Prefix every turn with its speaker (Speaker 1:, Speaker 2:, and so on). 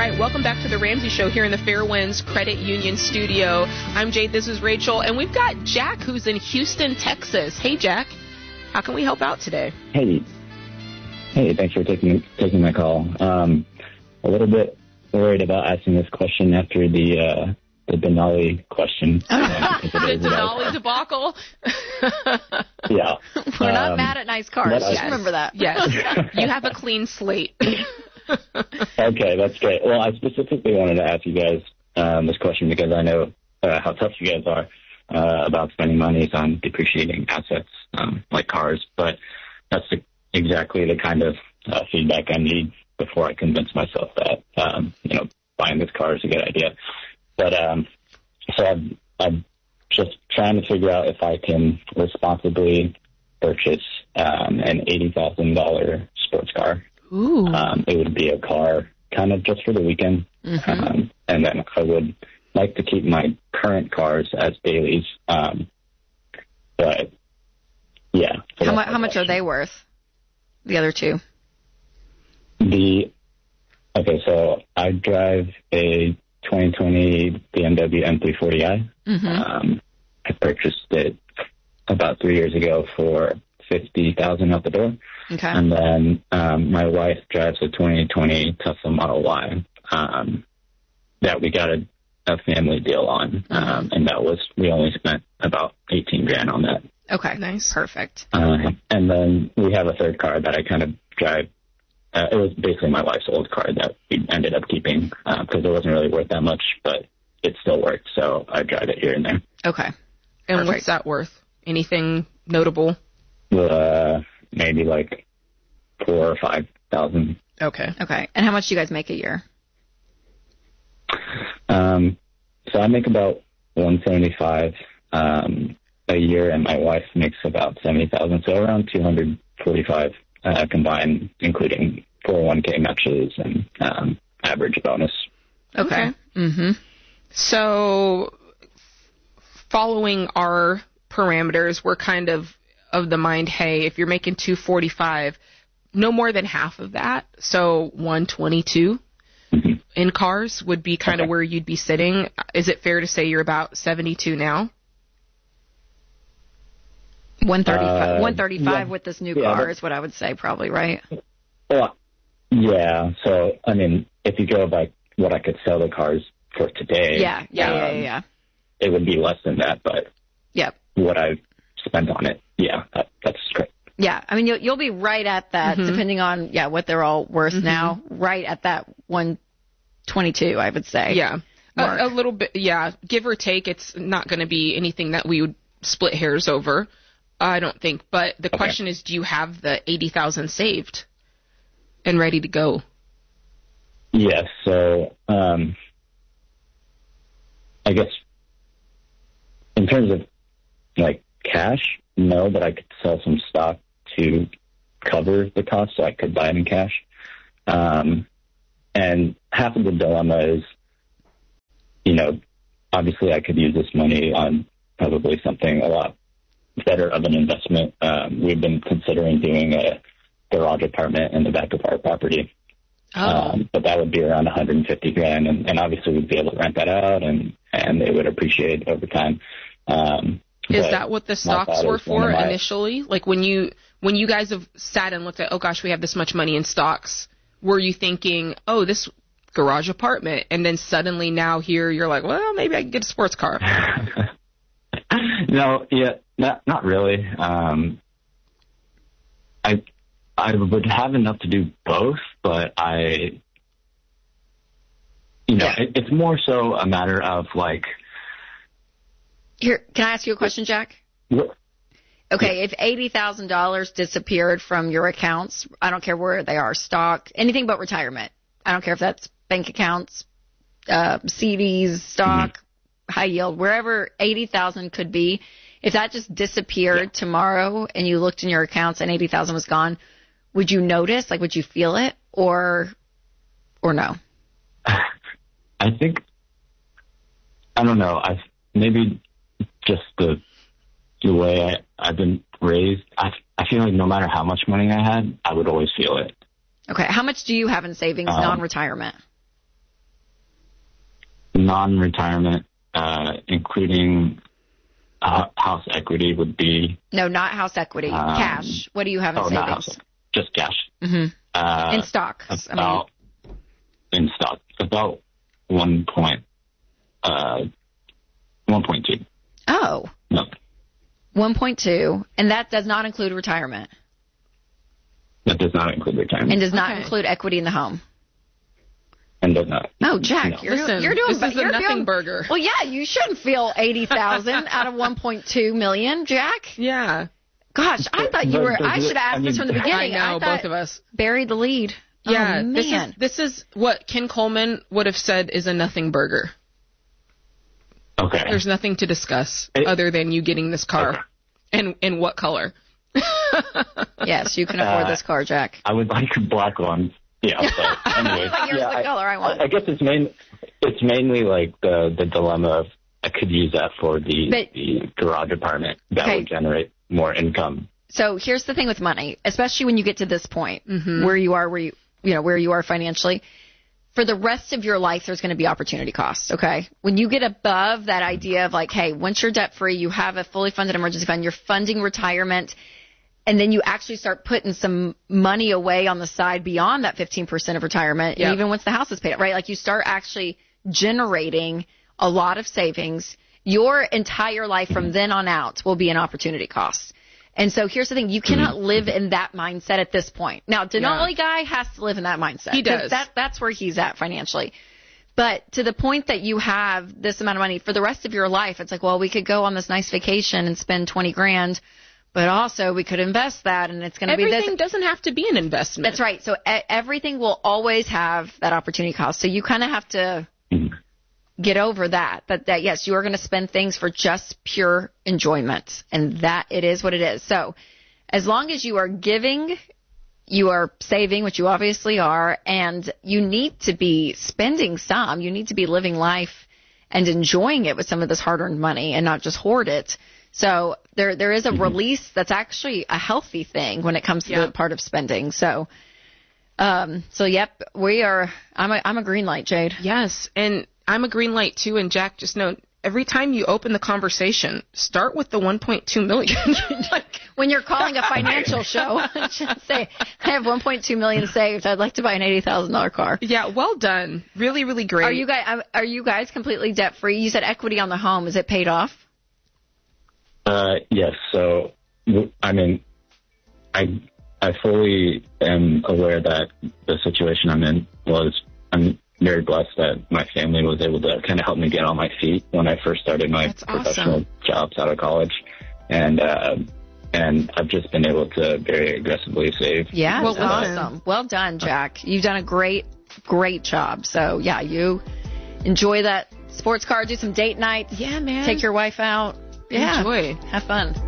Speaker 1: right, welcome back to the Ramsey Show here in the Fairwinds Credit Union studio. I'm Jade, this is Rachel, and we've got Jack who's in Houston, Texas. Hey, Jack, how can we help out today?
Speaker 2: Hey, thanks for taking my call. A little bit worried about asking this question after the Denali question.
Speaker 1: The Denali debacle?
Speaker 2: Yeah.
Speaker 3: We're not mad at nice cars. Just remember that.
Speaker 1: Yes. You have a clean slate.
Speaker 2: Okay, that's great. Well, I specifically wanted to ask you guys this question because I know how tough you guys are about spending money on depreciating assets like cars, but that's exactly the kind of feedback I need before I convince myself that buying this car is a good idea. But so I'm just trying to figure out if I can responsibly purchase an $80,000 sports car.
Speaker 1: Ooh.
Speaker 2: It would be a car kind of just for the weekend. Mm-hmm. And then I would like to keep my current cars as dailies. But yeah. So
Speaker 3: how much are they worth? The other two?
Speaker 2: Okay, so I drive a 2020 BMW M340i.
Speaker 3: Mm-hmm.
Speaker 2: I purchased it about 3 years ago for $50,000 out the door.
Speaker 3: Okay.
Speaker 2: And then my wife drives a 2020 Tesla Model Y that we got a family deal on, and we only spent about $18,000 on that.
Speaker 3: Okay, nice, perfect.
Speaker 2: And then we have a third car that I kind of drive. It was basically my wife's old car that we ended up keeping because it wasn't really worth that much, but it still worked, so I drive it here and there.
Speaker 3: Okay.
Speaker 1: And what's that worth? Anything notable?
Speaker 2: Maybe like $4,000 or $5,000.
Speaker 3: Okay. And how much do you guys make a year?
Speaker 2: So I make about $175 a year, and my wife makes about $70,000, so around $245 combined, including 401k matches and average bonus.
Speaker 1: Okay. Mm-hmm. So, following our parameters, we're kind of the mind, hey, if you're making $245, no more than half of that, so $122 in cars would be kind of where you'd be sitting. Is it fair to say you're about $72 now?
Speaker 3: 135 with this new car is what I would say, probably, right?
Speaker 2: Well, yeah. So, I mean, if you go by what I could sell the cars for today,
Speaker 3: yeah.
Speaker 2: It would be less than that, but what I've spent on it, that's great.
Speaker 3: Yeah, I mean, you'll be right at that, depending on what they're all worth now, right at that 122, I would say.
Speaker 1: Yeah, a little bit, give or take. It's not going to be anything that we would split hairs over, I don't think. But the question is, do you have the $80,000 saved and ready to go?
Speaker 2: Yes. So, I guess in terms of like cash, no, but I could sell some stock to cover the cost, so I could buy it in cash. And half of the dilemma is, obviously I could use this money on probably something a lot better of an investment. We've been considering doing a garage apartment in the back of our property. But that would be around $150,000, and obviously we'd be able to rent that out, and it would appreciate over time.
Speaker 1: Is that what the stocks were for initially? Like when you guys have sat and looked at, oh gosh, we have this much money in stocks, were you thinking, oh, this garage apartment, and then suddenly now here you're like, well, maybe I can get a sports car?
Speaker 2: No, not really. I would have enough to do both, but it's more so a matter of like.
Speaker 3: Here, can I ask you a question, Jack?
Speaker 2: What?
Speaker 3: Okay, if $80,000 disappeared from your accounts, I don't care where they are, stock, anything but retirement. I don't care if that's bank accounts, CDs, stock, high yield, wherever $80,000 could be. If that just disappeared tomorrow and you looked in your accounts and $80,000 was gone, would you notice? Like, would you feel it, or no?
Speaker 2: I think, I don't know. Maybe just the way I've been raised. I feel like no matter how much money I had, I would always feel it.
Speaker 3: Okay. How much do you have in savings, non-retirement?
Speaker 2: non-retirement, including house equity, would be...
Speaker 3: No, not house equity. Cash. What do you have in savings?
Speaker 2: Not house, just cash.
Speaker 3: Mm-hmm. In stocks.
Speaker 2: In stock, about 1.2.
Speaker 3: Oh.
Speaker 2: No.
Speaker 3: 1.2, and that does not include retirement.
Speaker 2: That does not include retirement.
Speaker 3: And does not include equity in the home.
Speaker 2: And does not.
Speaker 3: Oh, Jack,
Speaker 2: no.
Speaker 3: you're doing.
Speaker 1: This is a nothing burger.
Speaker 3: Well, yeah, you shouldn't feel 80,000 out of 1.2 million, Jack.
Speaker 1: Yeah.
Speaker 3: Gosh, I thought you were. I should have asked this from the beginning.
Speaker 1: I know, both of us
Speaker 3: buried the lead.
Speaker 1: Yeah,
Speaker 3: oh, man.
Speaker 1: This is what Ken Coleman would have said is a nothing burger.
Speaker 2: Okay.
Speaker 1: There's nothing to discuss other than you getting this car, and in what color.
Speaker 3: Yes, you can afford this car, Jack.
Speaker 2: I would like a black one. Yeah. But anyway,
Speaker 3: here's the color I want.
Speaker 2: I guess it's mainly like the dilemma of I could use that for the garage apartment that would generate more income.
Speaker 3: So here's the thing with money, especially when you get to this point where you are financially. For the rest of your life, there's going to be opportunity costs, okay? When you get above that idea of like, hey, once you're debt-free, you have a fully funded emergency fund, you're funding retirement, and then you actually start putting some money away on the side beyond that 15% of retirement, and even once the house is paid up, right? Like you start actually generating a lot of savings. Your entire life from then on out will be an opportunity cost. And so here's the thing. You cannot live in that mindset at this point. Now, Denali guy has to live in that mindset.
Speaker 1: He does.
Speaker 3: That's where he's at financially. But to the point that you have this amount of money for the rest of your life, it's like, well, we could go on this nice vacation and spend $20,000, but also we could invest that and it's going to be this.
Speaker 1: Everything doesn't have to be an investment.
Speaker 3: That's right. So everything will always have that opportunity cost. So you kind of have to get over that yes, you are going to spend things for just pure enjoyment, and that it is what it is. So as long as you are giving, you are saving, which you obviously are, and you need to be spending some, you need to be living life and enjoying it with some of this hard-earned money and not just hoard it. So there is a release that's actually a healthy thing when it comes to the part of spending. So yep, I'm a green light, Jade.
Speaker 1: Yes, and I'm a green light too, and Jack, just know every time you open the conversation, start with the 1.2 million.
Speaker 3: When you're calling a financial show, just say, I have 1.2 million saved. I'd like to buy an $80,000 car.
Speaker 1: Yeah, well done. Really, really great.
Speaker 3: Are you guys completely debt free? You said equity on the home. Is it paid off?
Speaker 2: Yes. So, I mean, I fully am aware that the situation I'm in I'm very blessed that my family was able to kind of help me get on my feet when I first started my professional jobs out of college. And I've just been able to very aggressively save.
Speaker 3: Yeah, well, awesome. Well done, Jack. You've done a great job. So, yeah, you enjoy that sports car, do some date nights.
Speaker 1: Yeah, man.
Speaker 3: Take your wife out. Yeah.
Speaker 1: Enjoy.
Speaker 3: Have fun.